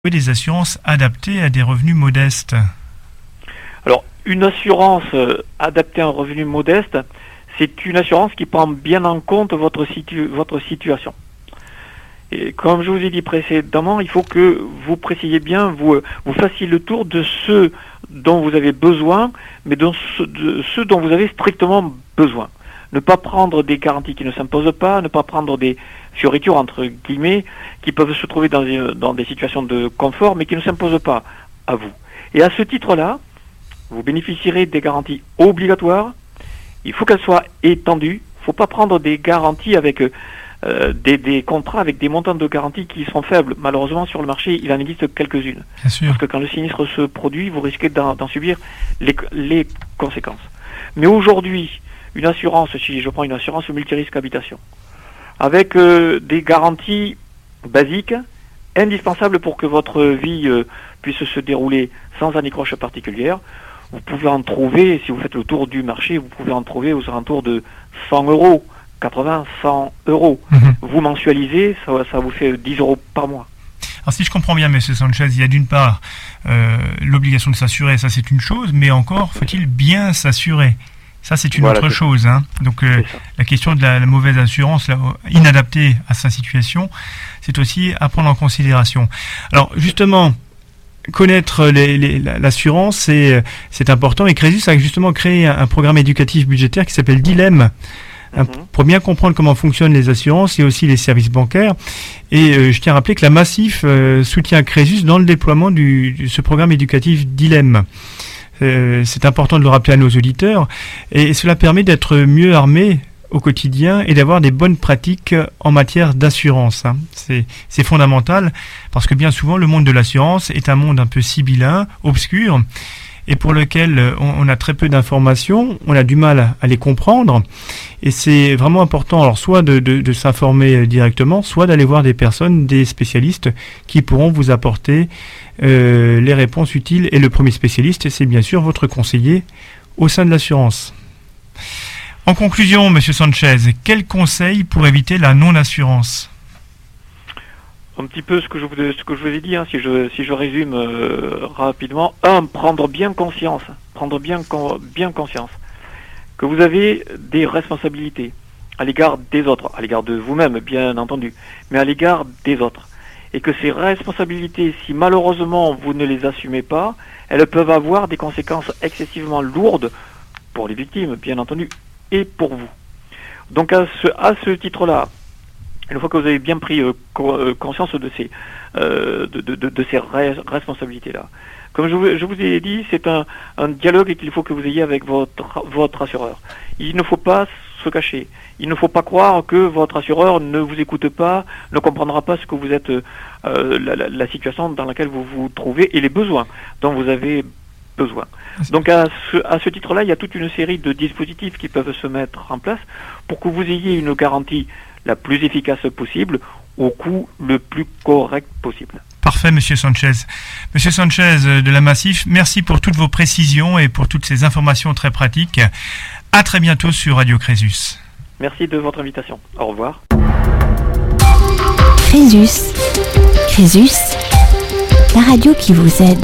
Des assurances adaptées à des revenus modestes? Alors, une assurance adaptée à un revenu modeste, c'est une assurance qui prend bien en compte votre situation. Et comme je vous ai dit précédemment, il faut que vous précisiez bien, vous fassiez le tour de ceux dont vous avez besoin, mais de ceux dont vous avez strictement besoin. Ne pas prendre des garanties qui ne s'imposent pas, ne pas prendre des fioritures, entre guillemets, qui peuvent se trouver dans des situations de confort, mais qui ne s'imposent pas à vous. Et à ce titre-là, vous bénéficierez des garanties obligatoires. Il faut qu'elles soient étendues. Il ne faut pas prendre des garanties avec des contrats avec des montants de garantie qui sont faibles. Malheureusement, sur le marché, il en existe quelques-unes. Bien sûr. Parce que quand le sinistre se produit, vous risquez d'en subir les conséquences. Mais aujourd'hui, une assurance, si je prends une assurance multirisque habitation, avec des garanties basiques, indispensables pour que votre vie puisse se dérouler sans anicroche particulière, vous pouvez en trouver, si vous faites le tour du marché, vous pouvez en trouver aux alentours de 100 euros, 80, 100 euros. Vous mensualisez, ça vous fait 10 euros par mois. Alors si je comprends bien, M. Sanchez, il y a d'une part l'obligation de s'assurer, ça c'est une chose, mais encore faut-il bien s'assurer. Ça, c'est une autre chose. Hein. Donc, la question de la mauvaise assurance, inadaptée à sa situation, c'est aussi à prendre en considération. Alors, justement, connaître l'assurance, c'est important. Et Crésus a justement créé un programme éducatif budgétaire qui s'appelle Dilemme, pour bien comprendre comment fonctionnent les assurances et aussi les services bancaires. Et je tiens à rappeler que la Massif soutient Crésus dans le déploiement de ce programme éducatif Dilemme. C'est important de le rappeler à nos auditeurs et cela permet d'être mieux armé au quotidien et d'avoir des bonnes pratiques en matière d'assurance. C'est fondamental parce que bien souvent le monde de l'assurance est un monde un peu sibyllin, obscur et pour lequel on a très peu d'informations, on a du mal à les comprendre et c'est vraiment important alors soit de s'informer directement, soit d'aller voir des personnes, des spécialistes qui pourront vous apporter les réponses utiles. Et le premier spécialiste, c'est bien sûr votre conseiller au sein de l'assurance. En conclusion, Monsieur Sanchez, quels conseils pour éviter la non-assurance? Un petit peu ce que je vous ai dit, hein, si je résume rapidement. Prendre bien conscience que vous avez des responsabilités à l'égard des autres, à l'égard de vous-même, bien entendu, mais à l'égard des autres. Et que ces responsabilités, si malheureusement vous ne les assumez pas, elles peuvent avoir des conséquences excessivement lourdes pour les victimes, bien entendu, et pour vous. Donc à ce titre-là, une fois que vous avez bien pris conscience de ces responsabilités-là, comme je vous ai dit, c'est un dialogue qu'il faut que vous ayez avec votre assureur. Il ne faut pas se cacher. Il ne faut pas croire que votre assureur ne vous écoute pas, ne comprendra pas ce que vous êtes, la situation dans laquelle vous vous trouvez et les besoins dont vous avez besoin. Donc à ce titre-là, il y a toute une série de dispositifs qui peuvent se mettre en place pour que vous ayez une garantie la plus efficace possible au coût le plus correct possible. Parfait, Monsieur Sanchez. Monsieur Sanchez de la Massif, merci pour toutes vos précisions et pour toutes ces informations très pratiques. À très bientôt sur Radio Crésus. Merci de votre invitation. Au revoir. Crésus, la radio qui vous aide.